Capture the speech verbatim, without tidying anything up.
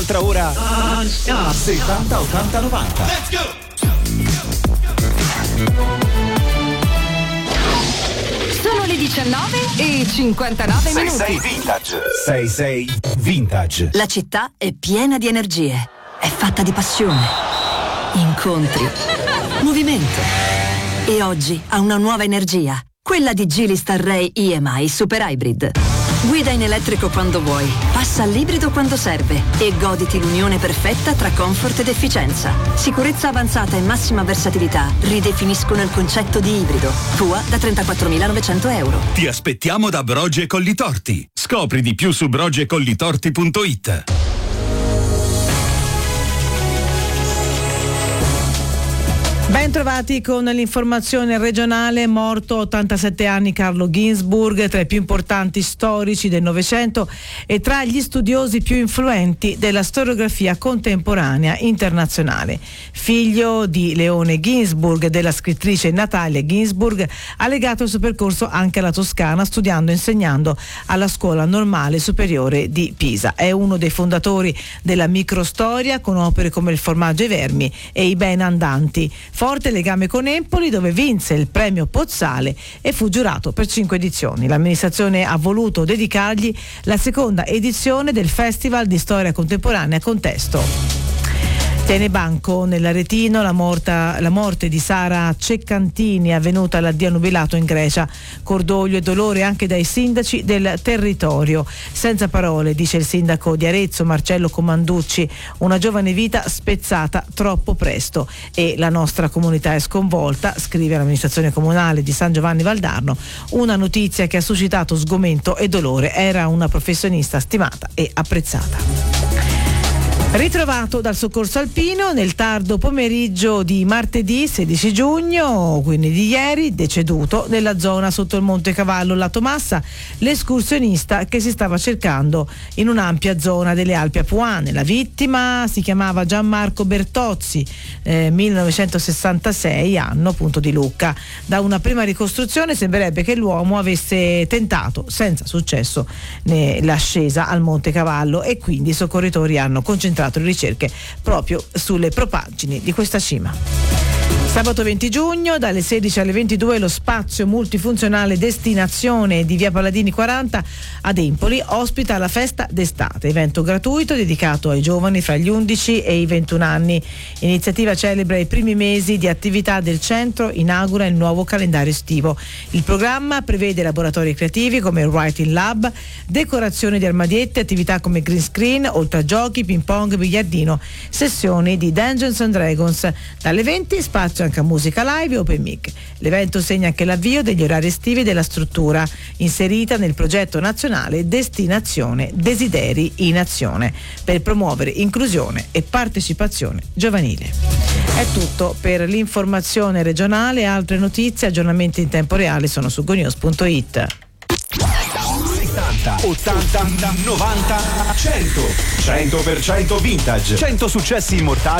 un'altra ora a settanta ottanta novanta. Let's go! Sono le diciannove e cinquantanove minuti. sei Vintage. sei sei Vintage. La città è piena di energie. È fatta di passione, incontri, movimento. E oggi ha una nuova energia. Quella di Geely Starray E M I Super Hybrid. Guida in elettrico quando vuoi, passa all'ibrido quando serve e goditi l'unione perfetta tra comfort ed efficienza. Sicurezza avanzata e massima versatilità ridefiniscono il concetto di ibrido. Tua da trentaquattromilanovecento euro. Ti aspettiamo da Broge Collitorti. Scopri di più su broge collitorti punto it. Ben trovati con l'informazione regionale. Morto ottantasette anni Carlo Ginzburg, tra i più importanti storici del Novecento e tra gli studiosi più influenti della storiografia contemporanea internazionale. Figlio di Leone Ginzburg e della scrittrice Natalia Ginzburg, ha legato il suo percorso anche alla Toscana, studiando e insegnando alla Scuola Normale Superiore di Pisa. È uno dei fondatori della microstoria, con opere come Il formaggio e i vermi e I ben andanti. Forte legame con Empoli, dove vinse il premio Pozzale e fu giurato per cinque edizioni. L'amministrazione ha voluto dedicargli la seconda edizione del Festival di Storia Contemporanea Contesto. Tiene banco nell'Aretino la, morta, la morte di Sara Ceccantini, avvenuta all'addio nubilato in Grecia. Cordoglio e dolore anche dai sindaci del territorio. Senza parole, dice il sindaco di Arezzo Marcello Comanducci, una giovane vita spezzata troppo presto e la nostra comunità è sconvolta, scrive l'amministrazione comunale di San Giovanni Valdarno. Una notizia che ha suscitato sgomento e dolore. Era una professionista stimata e apprezzata. Ritrovato dal soccorso alpino nel tardo pomeriggio di martedì sedici giugno, quindi di ieri, deceduto nella zona sotto il Monte Cavallo lato Massa, l'escursionista che si stava cercando in un'ampia zona delle Alpi Apuane. La vittima si chiamava Gianmarco Bertozzi, eh, millenovecentosessantasei, anno appunto di Lucca. Da una prima ricostruzione sembrerebbe che l'uomo avesse tentato, senza successo, né, l'ascesa al Monte Cavallo e quindi i soccorritori hanno concentrato le ricerche proprio sulle propaggini di questa cima. Sabato venti giugno dalle sedici alle ventidue lo spazio multifunzionale Destinazione di via Paladini quaranta ad Empoli ospita la festa d'estate, evento gratuito dedicato ai giovani fra gli undici e i ventuno anni. Iniziativa celebra i primi mesi di attività del centro, inaugura il nuovo calendario estivo. Il programma prevede laboratori creativi come il Writing Lab, decorazione di armadietti, attività come green screen, oltre a giochi, ping pong, biliardino, sessioni di Dungeons and Dragons. Dalle venti spazio anche a musica live e open mic. L'evento segna anche l'avvio degli orari estivi della struttura, inserita nel progetto nazionale Destinazione Desideri in Azione, per promuovere inclusione e partecipazione giovanile. È tutto per l'informazione regionale. Altre notizie, aggiornamenti in tempo reale sono su gonews punto it. settanta, ottanta, novanta, cento. cento per cento vintage. cento successi immortali